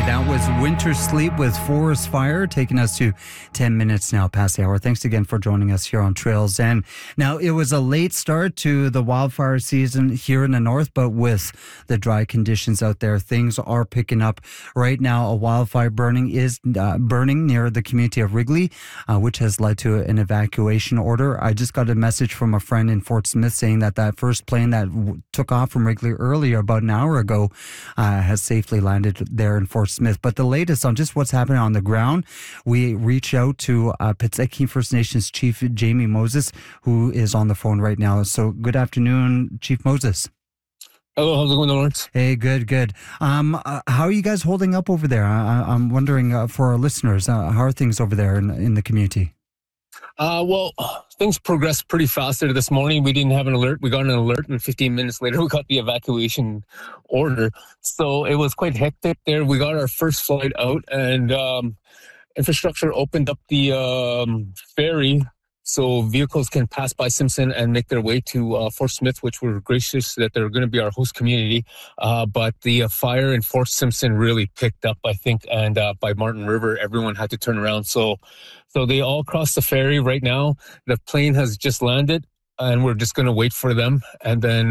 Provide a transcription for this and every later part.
That was Winter Sleep with Forest Fire, taking us to 10 minutes now past the hour. Thanks again for joining us here on Trails. And now it was a late start to the wildfire season here in the north, but with the dry conditions out there, things are picking up. Right now, a wildfire burning is burning near the community of Wrigley, which has led to an evacuation order. I just got a message from a friend in Fort Smith saying that first plane that took off from Wrigley earlier, about an hour ago, has safely landed there in Fort Smith. But the latest on just what's happening on the ground, we reach out to Petseki First Nations Chief Jamie Moses, who is on the phone right now. So good afternoon, Chief Moses. Hello, how's it going, Lawrence? Hey, good. How are you guys holding up over there? I'm wondering for our listeners, how are things over there in the community? Well, things progressed pretty fast there this morning. We didn't have an alert. We got an alert, and 15 minutes later, we got the evacuation order. So it was quite hectic there. We got our first flight out, and infrastructure opened up the ferry so vehicles can pass by Simpson and make their way to Fort Smith, which we're gracious that they're going to be our host community. But the fire in Fort Simpson really picked up, I think, and by Martin River, everyone had to turn around. So they all crossed the ferry right now. The plane has just landed, and we're just going to wait for them. And then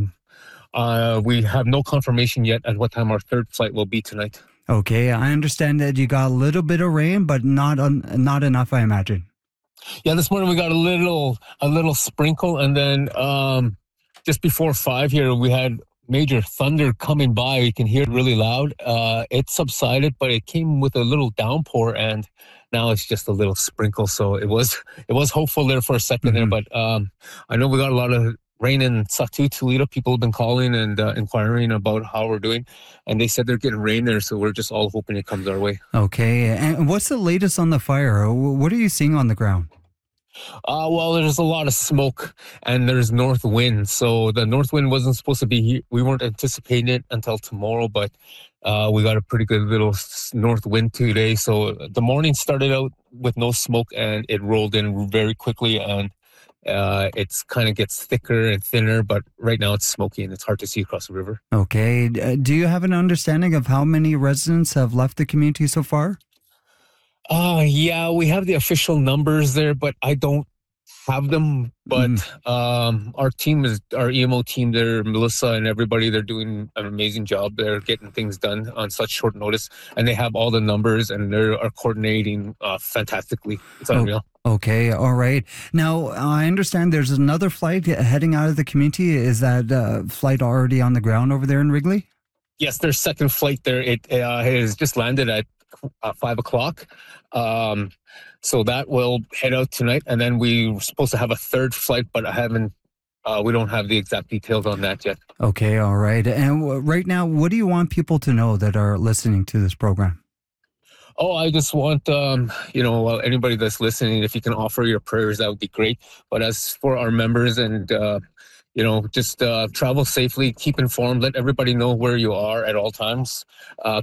we have no confirmation yet at what time our third flight will be tonight. Okay, I understand that you got a little bit of rain, but not enough, I imagine. Yeah, this morning we got a little sprinkle, and then just before 5 here, we had major thunder coming by. You can hear it really loud. It subsided, but it came with a little downpour, and now it's just a little sprinkle. So it was hopeful there for a second there, but I know we got a lot of rain in Satu, Toledo. People have been calling and inquiring about how we're doing, and they said they're getting rain there, so we're just all hoping it comes our way. Okay, and what's the latest on the fire? What are you seeing on the ground? Well, there's a lot of smoke, and there's north wind. So the north wind wasn't supposed to be here. We weren't anticipating it until tomorrow, but we got a pretty good little north wind today. So the morning started out with no smoke, and it rolled in very quickly, and it's kind of gets thicker and thinner, but right now it's smoky and it's hard to see across the river. Okay. Do you have an understanding of how many residents have left the community so far? Yeah, we have the official numbers there, but I don't have them. But our EMO team there, Melissa and everybody, they're doing an amazing job. They're getting things done on such short notice, and they have all the numbers, and they are coordinating fantastically. It's unreal. Okay, all right. Now, I understand there's another flight heading out of the community. Is that flight already on the ground over there in Wrigley? Yes, their second flight there. It has just landed at 5 o'clock. So that will head out tonight, and then we were supposed to have a third flight, but we don't have the exact details on that yet. Okay, all right. And right now, what do you want people to know that are listening to this program? Oh, I just want, anybody that's listening, if you can offer your prayers, that would be great. But as for our members and, just travel safely, keep informed, let everybody know where you are at all times.